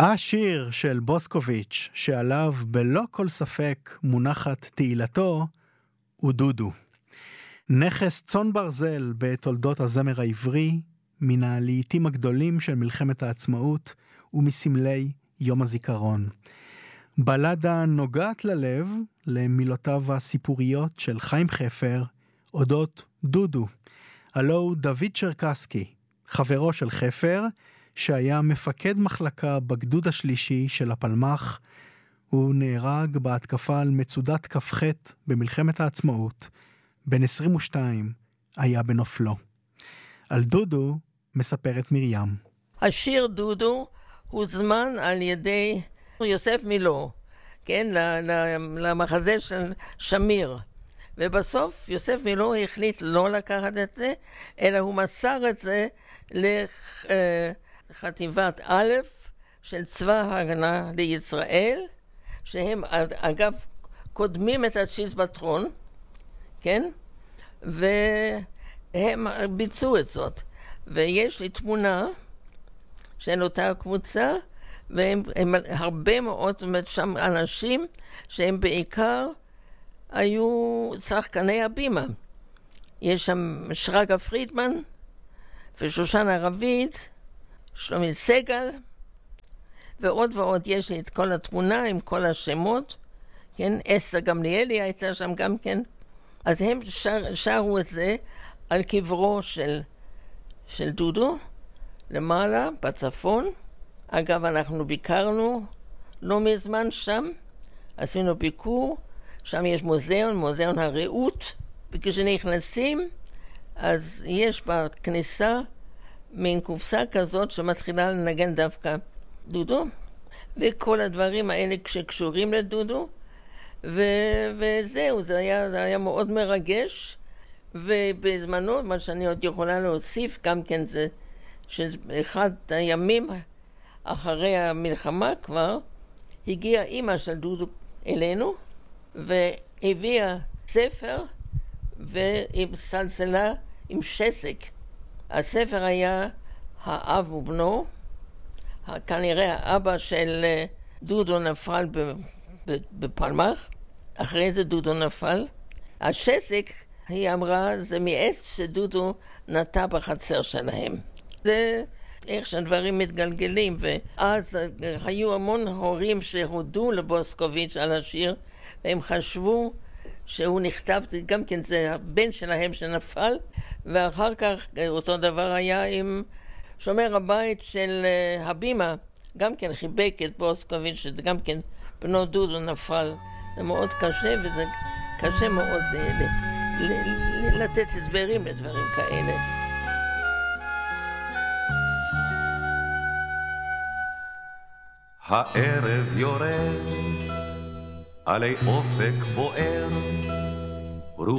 השיר של בוסקוביץ' שעליו בלא כל ספק מונחת תהילתו הוא דודו. נכס צאן ברזל בתולדות הזמר העברי, מן הלעיתים הגדולים של מלחמת העצמאות ומסמלי יום הזיכרון. בלדה נוגעת ללב למילותיו הסיפוריות של חיים חפר אודות דודו. הלא הוא דוד צ'רקסקי, חברו של חפר, שהיה מפקד מחלקה בגדוד השלישי של הפלמ"ח. הוא נהרג בהתקפה על מצודת כ"ח במלחמת העצמאות. בן 22 היה בנופלו. על דודו מספרת מרים. השיר דודו הוזמן על ידי יוסף מילו, כן, למחזה של שמיר. ובסוף יוסף מילו החליט לא לקחת את זה, אלא הוא מסר את זה לחטיבת א' של צבא ההגנה לישראל, שהם אגב קודמים את הצ'יזבטרון, כן? והם ביצעו את זאת. ויש לי תמונה של אותה קבוצה, והם הרבה מאוד, זאת אומרת, שם אנשים שהם בעיקר היו שחקני הבימה. יש שם שרגא פרידמן ושושנה רביד, שלומי סגל, ועוד ועוד. יש לי את כל התמונה עם כל השמות, כן? אסתר גמליאלי הייתה שם גם כן. אז הם שרו את זה על קברו של דודו, למעלה, בצפון. אגב, אנחנו ביקרנו לא מזמן שם, עשינו ביקור, שם יש מוזיאון הרעות, וכשנכנסים, אז יש בכניסה מין קופסה כזאת שמתחילה לנגן דווקא דודו, וכל הדברים האלה שקשורים לדודו, וזהו, זה היה מאוד מרגש, ובזמנו, מה שאני עוד יכולה להוסיף, גם כן זה, שאחד הימים אחרי המלחמה כבר, הגיעה אמא של דודו אלינו, והביאה ספר, ועם סלסלה, עם שסק. הספר היה האב ובנו, כנראה האבא של דודו נפל בפלמ"ח, אחרי זה דודו נפל. השסק, היא אמרה, זה מעץ שדודו נטע בחצר שלהם. זה איך שהדברים מתגלגלים, ואז היו המון הורים שהודו לבוסקוביץ' על השיר, והם חשבו שהוא נכתב, גם כן זה הבן שלהם שנפל, ואחר כך אותו דבר היה עם שומר הבית של הבימה, גם כן חיבק את בוסקוביץ', שזה גם כן בנו דודו נפל. זה מאוד קשה, וזה קשה מאוד לתת הסברים לדברים כאלה. הערב יורד עלי אופק בוער,